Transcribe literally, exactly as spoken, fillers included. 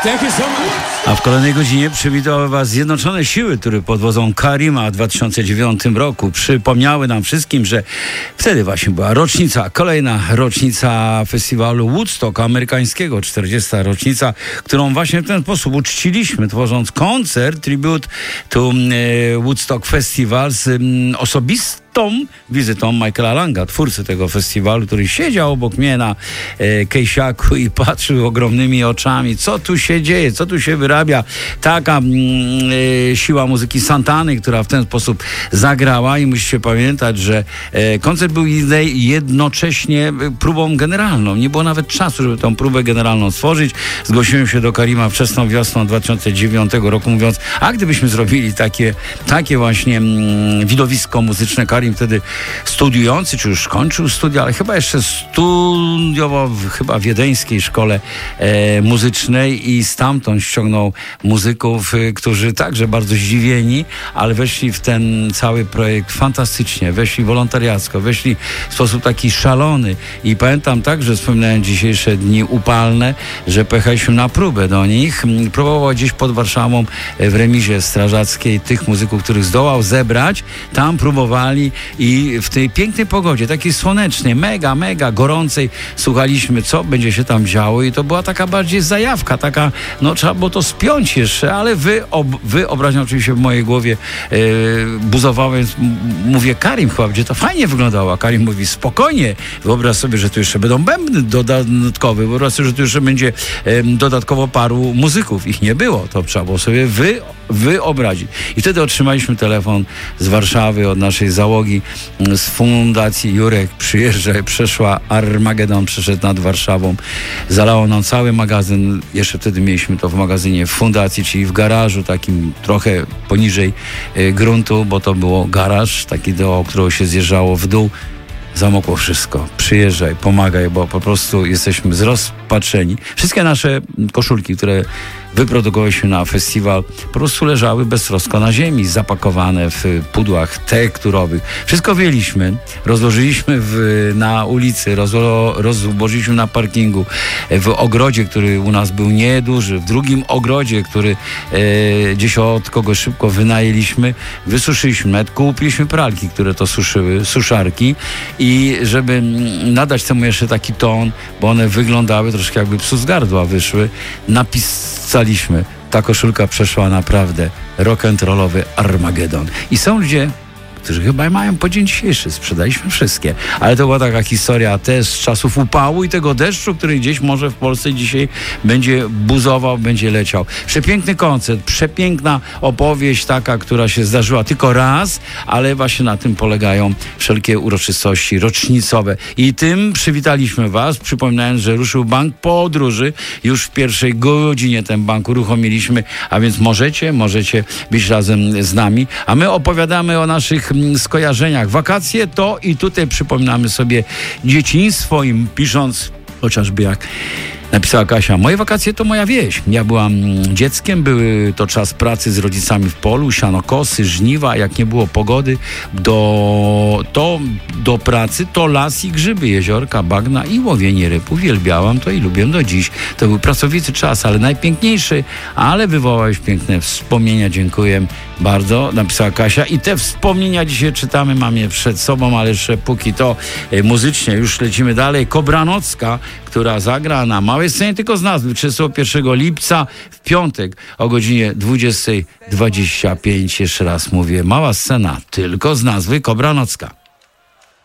Thank you so much. A w kolejnej godzinie przywitały Was Zjednoczone Siły, które pod wodzą Karima w dwa tysiące dziewiątym roku przypomniały nam wszystkim, że wtedy właśnie była rocznica, kolejna rocznica festiwalu Woodstock amerykańskiego, czterdziesta rocznica, którą właśnie w ten sposób uczciliśmy, tworząc koncert, tribute to e, Woodstock Festival z m, osobistym tą wizytą Michaela Langa, twórcy tego festiwalu, który siedział obok mnie na e, kejsiaku i patrzył ogromnymi oczami, co tu się dzieje, co tu się wyrabia. Taka mm, e, siła muzyki Santany, która w ten sposób zagrała i musicie pamiętać, że e, koncert był jednocześnie próbą generalną. Nie było nawet czasu, żeby tą próbę generalną stworzyć. Zgłosiłem się do Karima wczesną wiosną dwa tysiące dziewiątego roku, mówiąc, a gdybyśmy zrobili takie, takie właśnie mm, widowisko muzyczne. Karim wtedy studiujący, czy już kończył studia, ale chyba jeszcze studiował w chyba wiedeńskiej szkole e, muzycznej i stamtąd ściągnął muzyków, e, którzy także bardzo zdziwieni, ale weszli w ten cały projekt fantastycznie, weszli wolontariacko, weszli w sposób taki szalony i pamiętam także, wspominałem dzisiejsze dni upalne, że pojechaliśmy na próbę do nich. Próbował gdzieś pod Warszawą w remizie strażackiej tych muzyków, których zdołał zebrać. Tam próbowali i w tej pięknej pogodzie, takiej słonecznej, mega, mega gorącej, słuchaliśmy, co będzie się tam działo i to była taka bardziej zajawka, taka, no trzeba było to spiąć jeszcze, ale wy, ob, wyobraźnia oczywiście w mojej głowie e, buzowała, więc m- mówię, Karim chyba będzie to fajnie wyglądało, a Karim mówi, spokojnie, wyobraź sobie, że tu jeszcze będą bębny dodatkowe, wyobraź sobie, że tu jeszcze będzie e, dodatkowo paru muzyków, ich nie było, to trzeba było sobie wy, wyobrazić. I wtedy otrzymaliśmy telefon z Warszawy od naszej załogi, z fundacji Jurek, przyjeżdżaj, przeszła Armagedon, przeszedł nad Warszawą, zalało nam cały magazyn, jeszcze wtedy mieliśmy to w magazynie w fundacji, czyli w garażu takim trochę poniżej y, gruntu, bo to było garaż, taki do którego się zjeżdżało w dół. Zamokło wszystko. Przyjeżdżaj, pomagaj, bo po prostu jesteśmy zrozpaczeni. Wszystkie nasze koszulki, które wyprodukowaliśmy na festiwal, po prostu leżały beztrosko na ziemi, zapakowane w pudłach tekturowych. Wszystko wyjęliśmy, rozłożyliśmy w, na ulicy, rozło, rozłożyliśmy na parkingu, w ogrodzie, który u nas był nieduży, w drugim ogrodzie, który e, gdzieś od kogoś szybko wynajęliśmy, wysuszyliśmy, nawet kupiliśmy pralki, które to suszyły, suszarki i żeby nadać temu jeszcze taki ton, bo one wyglądały troszkę jakby psu z gardła wyszły, napisaliśmy, ta koszulka przeszła naprawdę rock'n'rollowy Armagedon. I są ludzie, którzy chyba mają po dzień dzisiejszy. Sprzedaliśmy wszystkie. Ale to była taka historia też z czasów upału i tego deszczu, który gdzieś może w Polsce dzisiaj będzie buzował, będzie leciał. Przepiękny koncert, przepiękna opowieść taka, która się zdarzyła tylko raz, ale właśnie na tym polegają wszelkie uroczystości rocznicowe. I tym przywitaliśmy Was, przypominając, że ruszył Bank Podróży. Już w pierwszej godzinie ten bank uruchomiliśmy, a więc możecie, możecie być razem z nami. A my opowiadamy o naszych skojarzeniach. Wakacje to i tutaj przypominamy sobie dzieciństwo i pisząc chociażby jak napisała Kasia, moje wakacje to moja wieś. Ja byłam dzieckiem, były to czas pracy z rodzicami w polu, sianokosy, żniwa, jak nie było pogody, do, to do pracy to las i grzyby, jeziorka, bagna i łowienie ryb. Uwielbiałam to i lubię do dziś. To był pracowity czas, ale najpiękniejszy, ale wywołałeś piękne wspomnienia. Dziękuję bardzo, napisała Kasia. I te wspomnienia dzisiaj czytamy, mam je przed sobą, ale jeszcze póki to e, muzycznie już lecimy dalej. Kobranocka, która zagra na małej scenie tylko z nazwy trzydziestego pierwszego lipca w piątek o godzinie dwudziestej dwadzieścia pięć. Jeszcze raz mówię, mała scena tylko z nazwy Kobranocka.